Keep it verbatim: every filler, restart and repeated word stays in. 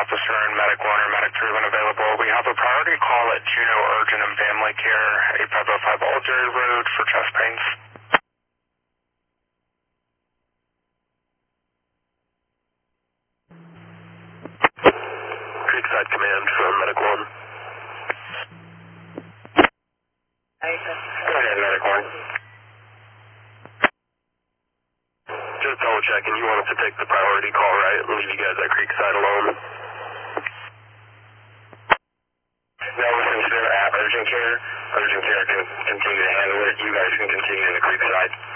officer and Medic one or Medic three when available. We have a priority call at Juneau Urgent and Family Care, eight five oh five Old Dairy Road for chest pains. Creekside Command from Medic one. Go ahead, Medic one. Just double checking, you want us to take the priority call, right? And leave you guys at Creekside alone? No, since they're at urgent care, urgent care can continue to handle it. You guys can continue to Creekside.